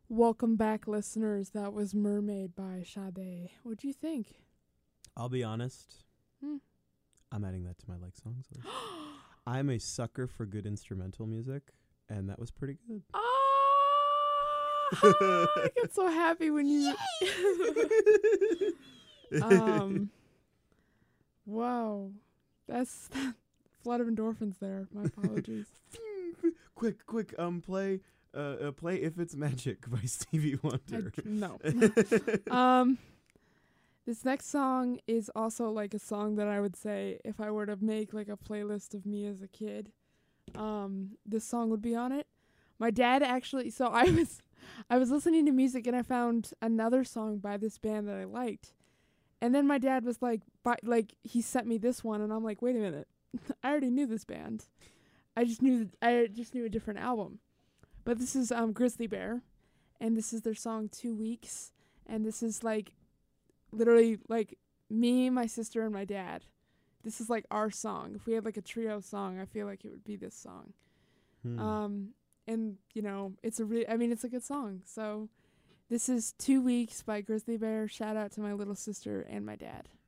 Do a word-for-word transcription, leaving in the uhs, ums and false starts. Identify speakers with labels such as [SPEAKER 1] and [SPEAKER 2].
[SPEAKER 1] Welcome back, listeners. That was Mermaid by Sade. What'd you think?
[SPEAKER 2] I'll be honest.
[SPEAKER 1] Hmm.
[SPEAKER 2] I'm adding that to my like songs list. I'm a sucker for good instrumental music, and that was pretty good.
[SPEAKER 1] Oh, I get so happy when you... um, wow. That's flood of endorphins there. My apologies.
[SPEAKER 2] quick, quick, um, play... Uh, uh, play If It's Magic by Stevie Wonder.
[SPEAKER 1] I, no. um, this next song is also like a song that I would say if I were to make like a playlist of me as a kid, um, this song would be on it. My dad actually, so I was, I was listening to music and I found another song by this band that I liked, and then my dad was like, by, like he sent me this one, and I'm like, wait a minute, I already knew this band, I just knew I just knew a different album. But this is um, Grizzly Bear, and this is their song Two Weeks, and this is like literally like me, my sister, and my dad. This is like our song. If we had like a trio song, I feel like it would be this song.
[SPEAKER 2] Hmm.
[SPEAKER 1] Um, and you know, it's a re- I mean, it's a good song. So this is Two Weeks by Grizzly Bear. Shout out to my little sister and my dad.